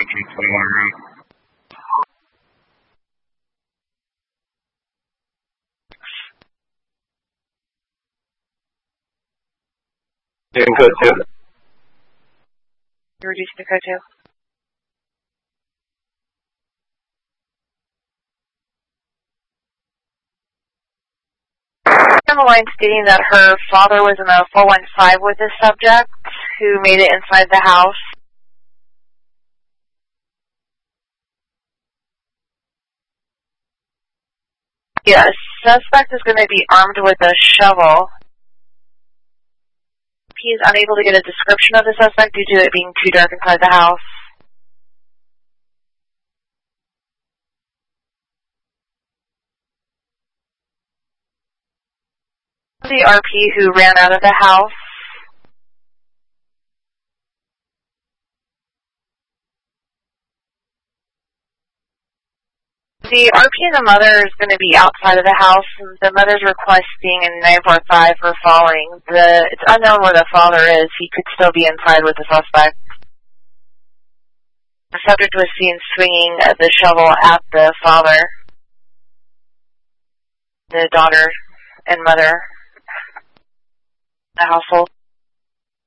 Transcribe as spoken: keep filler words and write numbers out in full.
nineteen twenty-one route. Doing code two. You're reducing the code two. On the line stating that her father was in a four one five with this subject who made it inside the house. Yeah, suspect is going to be armed with a shovel. He is unable to get a description of the suspect due to it being too dark inside the house. The R P who ran out of the house. The R P and the mother is going to be outside of the house, and the mother's requesting a nine four five for following. The, it's unknown where the father is. He could still be inside with the suspect. The subject was seen swinging the shovel at the father, the daughter, and mother, the household.